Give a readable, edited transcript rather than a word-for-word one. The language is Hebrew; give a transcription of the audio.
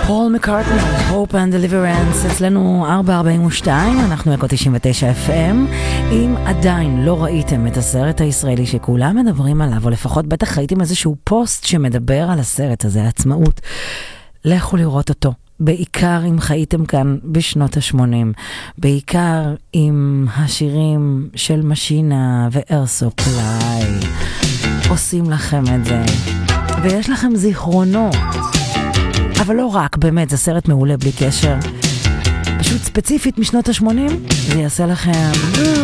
פול מקארטני, Hope and Deliverance, אצלנו 442, אנחנו אקו 99 FM. אם עדיין לא ראיתם את הסרט הישראלי שכולם מדברים עליו, או לפחות בטח ראיתם איזשהו פוסט שמדבר על הסרט הזה, העצמאות, לכו לראות אותו. בעיקר אם חייתם כאן בשנות ה-80, בעיקר עם השירים של משינה ואר סופליי, עושים לכם את זה, ויש לכם זיכרונות. אבל לא רק, באמת, זה סרט מעולה בלי קשר. פשוט ספציפית משנות ה-80, זה יעשה לכם